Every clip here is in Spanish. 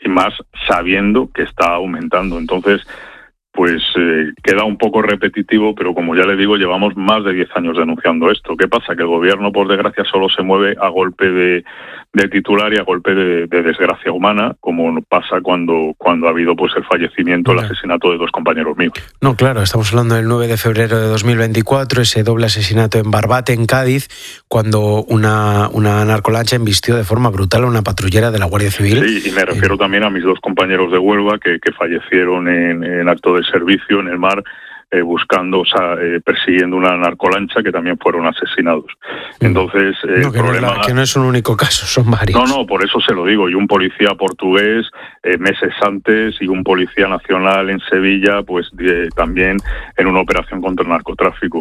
y más sabiendo que está aumentando. Entonces, pues queda un poco repetitivo, pero como ya le digo, llevamos más de 10 años denunciando esto. ¿Qué pasa? Que el gobierno, por desgracia, solo se mueve a golpe de titular y a golpe de desgracia humana, como pasa cuando ha habido pues el fallecimiento, el asesinato de 2 compañeros míos. No, claro, estamos hablando del 9 de febrero de 2024, ese doble asesinato en Barbate, en Cádiz, cuando una narcolancha embistió de forma brutal a una patrullera de la Guardia Civil. Sí, y me refiero también a mis 2 compañeros de Huelva que fallecieron en acto de servicio en el mar, buscando, persiguiendo una narcolancha, que también fueron asesinados. Entonces, el problema... que no es un único caso, son varios. No, por eso se lo digo. Y un policía portugués meses antes, y un policía nacional en Sevilla, pues también en una operación contra el narcotráfico.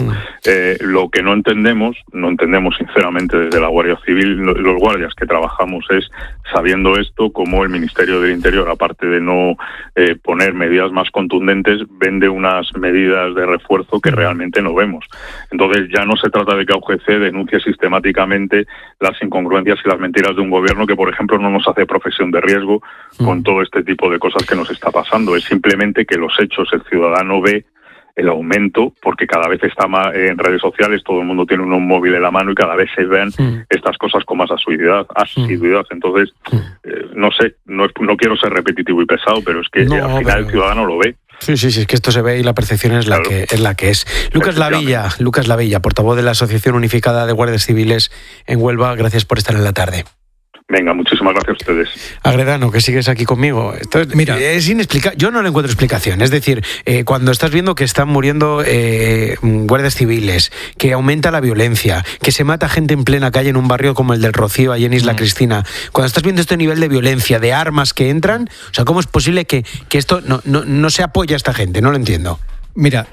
Lo que no entendemos sinceramente desde la Guardia Civil, los guardias que trabajamos, es, sabiendo esto, como el Ministerio del Interior, aparte de no poner medidas más contundentes, vende unas medidas de refuerzo que realmente no vemos. Entonces ya no se trata de que UGC denuncie sistemáticamente las incongruencias y las mentiras de un gobierno que, por ejemplo, no nos hace profesión de riesgo con todo este tipo de cosas que nos está pasando. Es simplemente que los hechos, el ciudadano ve el aumento, porque cada vez está más en redes sociales, todo el mundo tiene un móvil en la mano y cada vez se ven estas cosas con más asiduidad. Entonces, no sé, no quiero ser repetitivo y pesado, pero es que al final el ciudadano lo ve. Sí, es que esto se ve y la percepción es la que es. Lucas Lavilla, portavoz de la Asociación Unificada de Guardias Civiles en Huelva, gracias por estar en la tarde. Venga, muchísimas gracias a ustedes. Agredano, que sigues aquí conmigo. Esto es inexplicable. Yo no le encuentro explicación. Es decir, cuando estás viendo que están muriendo guardias civiles, que aumenta la violencia, que se mata gente en plena calle en un barrio como el del Rocío, allí en Isla Cristina, cuando estás viendo este nivel de violencia, de armas que entran, o sea, ¿cómo es posible que esto no se apoye a esta gente? No lo entiendo. Mira,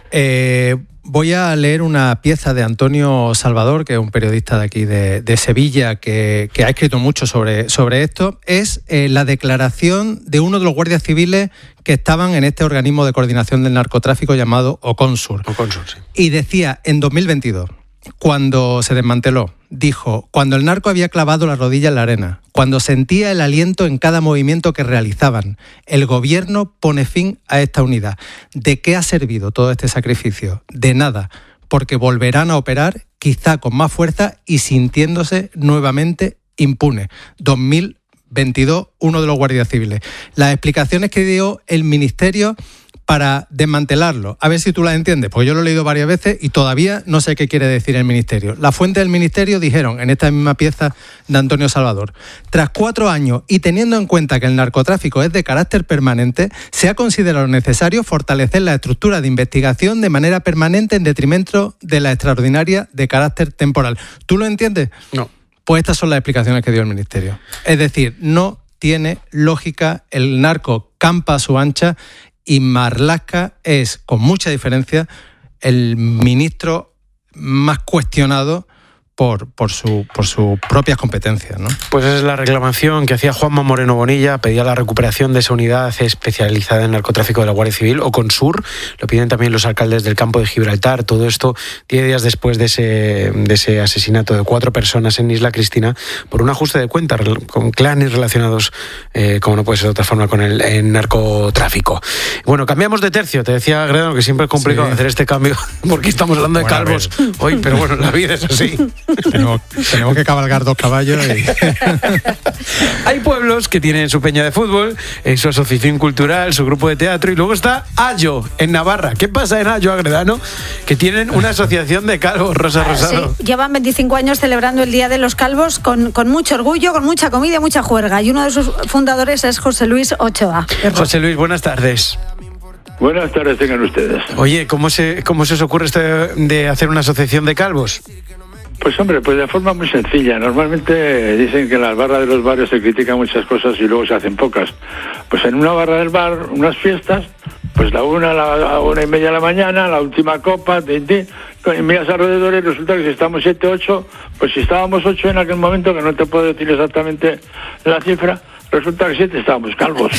voy a leer una pieza de Antonio Salvador, que es un periodista de aquí de Sevilla, que ha escrito mucho sobre esto. Es la declaración de uno de los guardias civiles que estaban en este organismo de coordinación del narcotráfico llamado OCONSUR. Sí. Y decía, en 2022, cuando se desmanteló, dijo: cuando el narco había clavado la rodilla en la arena, cuando sentía el aliento en cada movimiento que realizaban, el gobierno pone fin a esta unidad. ¿De qué ha servido todo este sacrificio? De nada, porque volverán a operar, quizá con más fuerza y sintiéndose nuevamente impunes. 2022, uno de los guardias civiles. Las explicaciones que dio el Ministerio para desmantelarlo, a ver si tú las entiendes, porque yo lo he leído varias veces y todavía no sé qué quiere decir el Ministerio. La fuente del Ministerio dijeron, en esta misma pieza de Antonio Salvador: tras 4 años y teniendo en cuenta que el narcotráfico es de carácter permanente, se ha considerado necesario fortalecer la estructura de investigación de manera permanente en detrimento de la extraordinaria de carácter temporal. ¿Tú lo entiendes? No. Pues estas son las explicaciones que dio el Ministerio. Es decir, no tiene lógica, el narco campa a su ancha. Y Marlaska es, con mucha diferencia, el ministro más cuestionado por sus propias competencias, ¿no? Pues esa es la reclamación que hacía Juanma Moreno Bonilla. Pedía la recuperación de esa unidad especializada en narcotráfico de la Guardia Civil, OCONSUR. Lo piden también los alcaldes del campo de Gibraltar. Todo esto 10 días después de ese asesinato de 4 personas en Isla Cristina por un ajuste de cuentas con clanes relacionados, como no puede ser de otra forma, con el narcotráfico. Bueno, cambiamos de tercio. Te decía, Agredano, que siempre es complicado hacer este cambio porque estamos hablando de calvos hoy, pero bueno, la vida es así. Tenemos que cabalgar 2 caballos. Hay pueblos que tienen su peña de fútbol, su asociación cultural, su grupo de teatro, y luego está Ayo, en Navarra. ¿Qué pasa en Ayo, Agredano? Que tienen una asociación de calvos, Rosa Rosado. Sí, llevan 25 años celebrando el Día de los Calvos con mucho orgullo, con mucha comida y mucha juerga. Y uno de sus fundadores es José Luis Ochoa. José Luis, buenas tardes. Buenas tardes, tengan ustedes. Oye, ¿cómo se os ocurre esto de hacer una asociación de calvos? Pues hombre, pues de forma muy sencilla. Normalmente dicen que en las barras de los barrios se critican muchas cosas y luego se hacen pocas. Pues en una barra del bar, unas fiestas, pues la 1:30 de la mañana, la última copa, y miras alrededor y resulta que si estamos 7, 8, pues si estábamos 8 en aquel momento, que no te puedo decir exactamente la cifra, resulta que 7 estábamos calvos,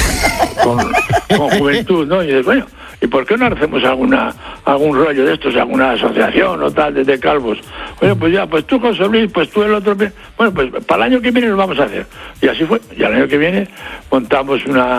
con juventud, ¿no? Y dices, bueno, ¿y por qué no hacemos algún rollo de estos, alguna asociación o tal de calvos? Bueno, pues ya, pues tú, José Luis, pues tú el otro. Bueno, pues para el año que viene lo vamos a hacer. Y así fue. Y al año que viene montamos una